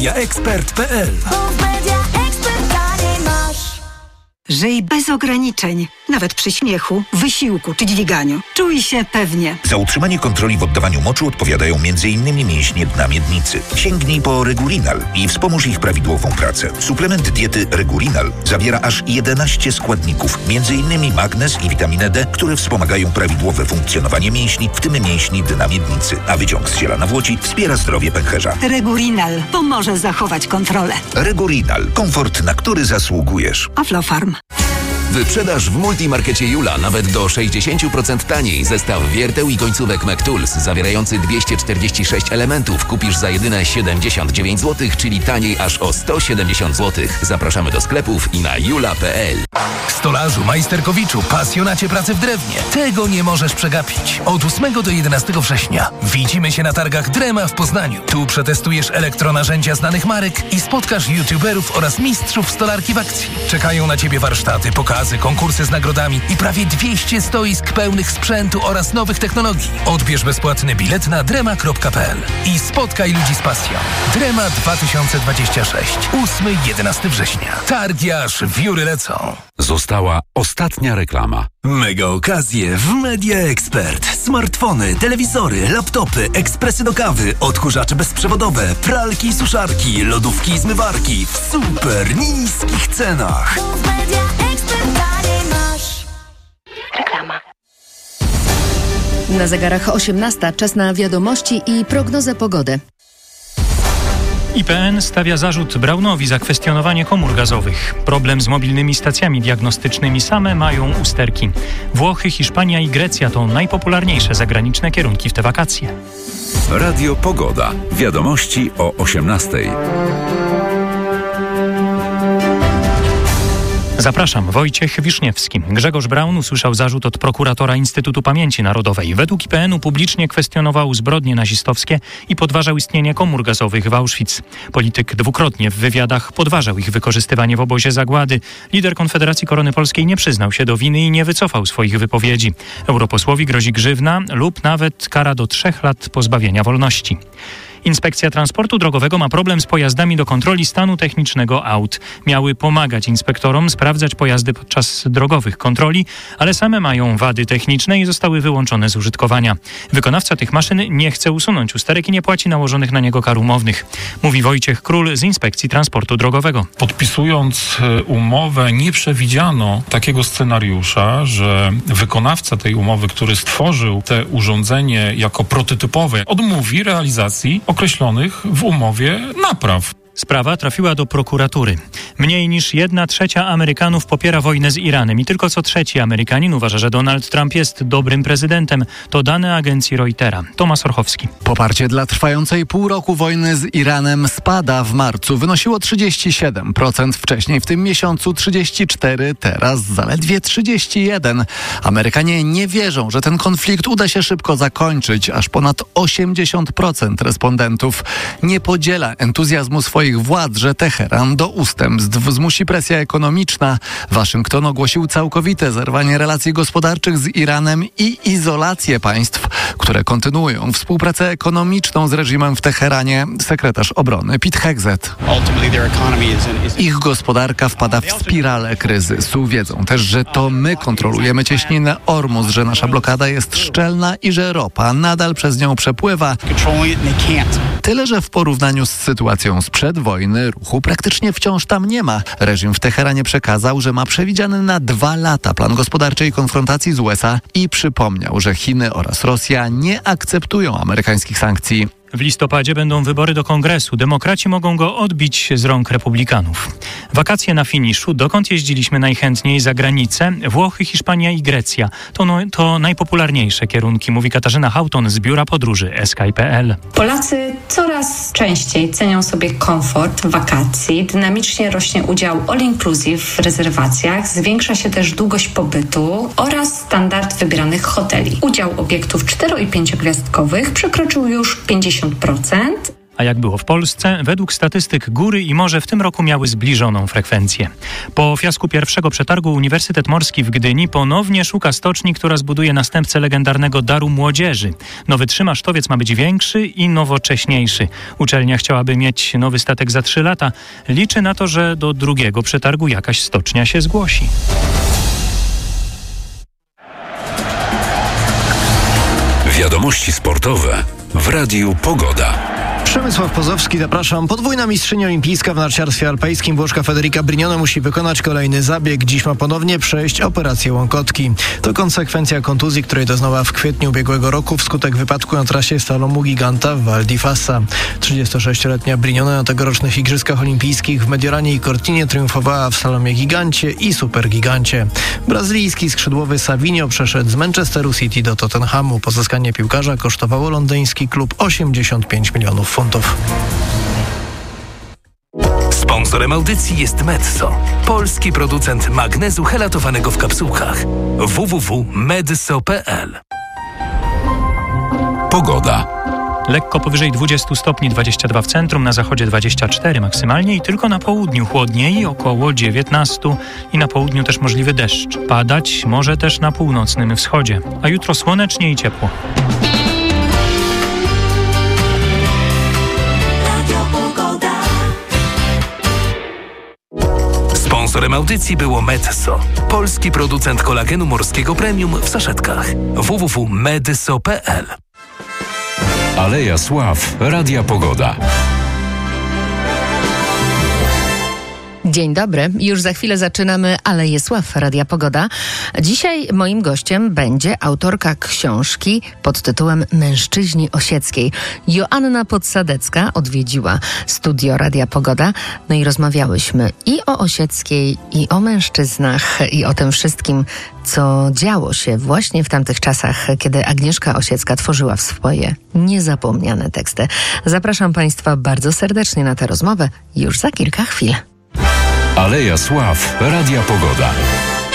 MediaExpert.pl. Żyj bez ograniczeń, nawet przy śmiechu, wysiłku czy dźwiganiu. Czuj się pewnie. Za utrzymanie kontroli w oddawaniu moczu odpowiadają m.in. mięśnie dna miednicy. Sięgnij po Regulinal i wspomóż ich prawidłową pracę. Suplement diety Regulinal zawiera aż 11 składników, m.in. magnez i witaminę D, które wspomagają prawidłowe funkcjonowanie mięśni, w tym mięśni dna miednicy. A wyciąg z ziela nawłoci wspiera zdrowie pęcherza. Regulinal pomoże zachować kontrolę. Regulinal. Komfort, na który zasługujesz. Aflofarm. Wyprzedaż w Multimarkecie Jula nawet do 60% taniej. Zestaw wierteł i końcówek McTools zawierający 246 elementów kupisz za jedyne 79 zł, czyli taniej aż o 170 zł. Zapraszamy do sklepów i na jula.pl. Stolarzu, majsterkowiczu, pasjonacie pracy w drewnie. Tego nie możesz przegapić. Od 8 do 11 września widzimy się na targach Drema w Poznaniu. Tu przetestujesz elektronarzędzia znanych marek i spotkasz youtuberów oraz mistrzów stolarki w akcji. Czekają na Ciebie warsztaty, pokazy, konkursy z nagrodami i prawie 200 stoisk pełnych sprzętu oraz nowych technologii. Odbierz bezpłatny bilet na drema.pl i spotkaj ludzi z pasją. Drema 2026. 8-11 września. Targi aż wióry lecą. Została ostatnia reklama. Mega okazje w MediaExpert. Smartfony, telewizory, laptopy, ekspresy do kawy, odkurzacze bezprzewodowe, pralki i suszarki, lodówki i zmywarki w super niskich cenach. Reklama. Na zegarach 18, czas na wiadomości i prognozę pogody. IPN stawia zarzut Braunowi za kwestionowanie komór gazowych. Problem z mobilnymi stacjami diagnostycznymi same mają usterki. Włochy, Hiszpania i Grecja to najpopularniejsze zagraniczne kierunki w te wakacje. Radio Pogoda. Wiadomości o 18:00. Zapraszam, Wojciech Wiszniewski. Grzegorz Braun usłyszał zarzut od prokuratora Instytutu Pamięci Narodowej. Według IPN-u publicznie kwestionował zbrodnie nazistowskie i podważał istnienie komór gazowych w Auschwitz. Polityk dwukrotnie w wywiadach podważał ich wykorzystywanie w obozie zagłady. Lider Konfederacji Korony Polskiej nie przyznał się do winy i nie wycofał swoich wypowiedzi. Europosłowi grozi grzywna lub nawet kara do 3 lat pozbawienia wolności. Inspekcja Transportu Drogowego ma problem z pojazdami do kontroli stanu technicznego aut. Miały pomagać inspektorom sprawdzać pojazdy podczas drogowych kontroli, ale same mają wady techniczne i zostały wyłączone z użytkowania. Wykonawca tych maszyn nie chce usunąć usterek i nie płaci nałożonych na niego kar umownych. Mówi Wojciech Król z Inspekcji Transportu Drogowego. Podpisując umowę nie przewidziano takiego scenariusza, że wykonawca tej umowy, który stworzył te urządzenie jako prototypowe, odmówi realizacji określonych w umowie napraw. Sprawa trafiła do prokuratury. Mniej niż 1/3 Amerykanów popiera wojnę z Iranem i tylko co trzeci Amerykanin uważa, że Donald Trump jest dobrym prezydentem. To dane agencji Reutera. Tomasz Orchowski. Poparcie dla trwającej pół roku wojny z Iranem spada. W marcu wynosiło 37%, wcześniej w tym miesiącu 34%, teraz zaledwie 31%. Amerykanie nie wierzą, że ten konflikt uda się szybko zakończyć. Aż ponad 80% respondentów nie podziela entuzjazmu swoich władz, że Teheran do ustępstw zmusi presja ekonomiczna. Waszyngton ogłosił całkowite zerwanie relacji gospodarczych z Iranem i izolację państw, które kontynuują współpracę ekonomiczną z reżimem w Teheranie. Sekretarz obrony Pete Hegseth. Ich gospodarka wpada w spiralę kryzysu. Wiedzą też, że to my kontrolujemy cieśninę Ormus, że nasza blokada jest szczelna i że ropa nadal przez nią przepływa. Tyle, że w porównaniu z sytuacją sprzed wojny ruchu praktycznie wciąż tam nie ma. Reżim w Teheranie przekazał, że ma przewidziany na 2 lata plan gospodarczej konfrontacji z USA i przypomniał, że Chiny oraz Rosja nie akceptują amerykańskich sankcji. W listopadzie będą wybory do Kongresu. Demokraci mogą go odbić z rąk republikanów. Wakacje na finiszu. Dokąd jeździliśmy najchętniej? Za granicę? Włochy, Hiszpania i Grecja. To najpopularniejsze kierunki, mówi Katarzyna Hauton z Biura Podróży SKI.pl. Polacy coraz częściej cenią sobie komfort wakacji. Dynamicznie rośnie udział all inclusive w rezerwacjach. Zwiększa się też długość pobytu oraz standard wybieranych hoteli. Udział obiektów 4- i 5-gwiazdkowych przekroczył już 50%. A jak było w Polsce? Według statystyk góry i morze w tym roku miały zbliżoną frekwencję. Po fiasku pierwszego przetargu Uniwersytet Morski w Gdyni ponownie szuka stoczni, która zbuduje następcę legendarnego Daru Młodzieży. Nowy trzymasztowiec ma być większy i nowocześniejszy. Uczelnia chciałaby mieć nowy statek za 3 lata. Liczy na to, że do drugiego przetargu jakaś stocznia się zgłosi. Wiadomości sportowe w Radiu Pogoda. Przemysław Pozowski, zapraszam. Podwójna mistrzyni olimpijska w narciarstwie alpejskim Włoszka Federica Brignone musi wykonać kolejny zabieg. Dziś ma ponownie przejść operację łąkotki. To konsekwencja kontuzji, której doznała w kwietniu ubiegłego roku wskutek wypadku na trasie slalomu giganta w Val di Fassa. 36-letnia Brignone na tegorocznych Igrzyskach Olimpijskich w Mediolanie i Cortinie triumfowała w slalomie gigancie i supergigancie. Brazylijski skrzydłowy Savinho przeszedł z Manchesteru City do Tottenhamu. Pozyskanie piłkarza kosztowało londyński klub 85 milionów funtów. Sponsorem audycji jest Medzo, polski producent magnezu helatowanego w kapsułkach. www.medzo.pl. Pogoda. Lekko powyżej 20 stopni, 22 w centrum, na zachodzie 24 maksymalnie i tylko na południu chłodniej, około 19 i na południu też możliwy deszcz. Padać może też na północnym wschodzie, a jutro słonecznie i ciepło. Sponsorem audycji było Medzo, polski producent kolagenu morskiego premium w saszetkach. www.medzo.pl. Aleja Sław, Radia Pogoda. Dzień dobry. Już za chwilę zaczynamy Aleję Sław, Radia Pogoda. Dzisiaj moim gościem będzie autorka książki pod tytułem Mężczyźni Osieckiej. Joanna Podsadecka odwiedziła studio Radia Pogoda. No i rozmawiałyśmy i o Osieckiej, i o mężczyznach, i o tym wszystkim, co działo się właśnie w tamtych czasach, kiedy Agnieszka Osiecka tworzyła swoje niezapomniane teksty. Zapraszam Państwa bardzo serdecznie na tę rozmowę już za kilka chwil. Aleja Sław, Radia Pogoda.